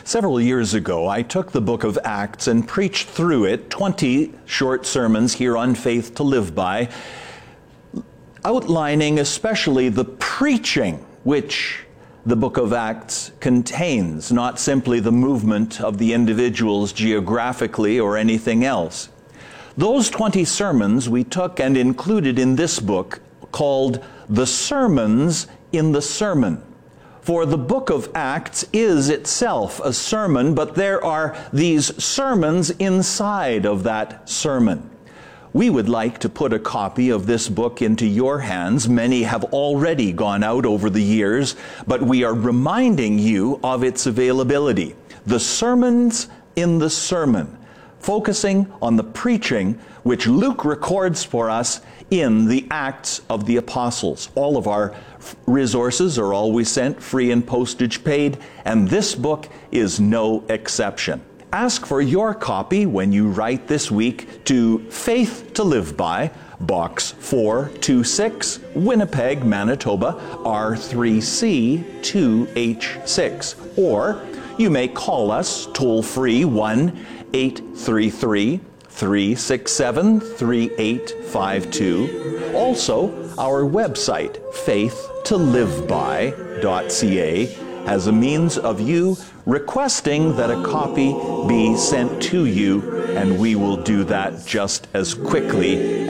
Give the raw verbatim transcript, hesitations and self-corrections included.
Several years ago, I took the book of Acts and preached through it twenty short sermons here on Faith to Live By, outlining especially the preaching which the book of Acts contains, not simply the movement of the individuals geographically or anything else. Those twenty sermons we took and included in this book called The Sermons in the Sermon. For the book of Acts is itself a sermon, but there are these sermons inside of that sermon. We would like to put a copy of this book into your hands. Many have already gone out over the years, but we are reminding you of its availability. The Sermons in the Sermon, focusing on the preaching which Luke records for us in the Acts of the Apostles. All of our resources are always sent free and postage paid, and this book is no exception. Ask for your copy when you write this week to Faith to Live By, Box four two six, Winnipeg, Manitoba, R three C two H six. Or you may call us toll-free one eight three three, three six seven, three eight five two. Also, our website, faith to live by dot c a, has a means of you requesting that a copy be sent to you, and we will do that just as quickly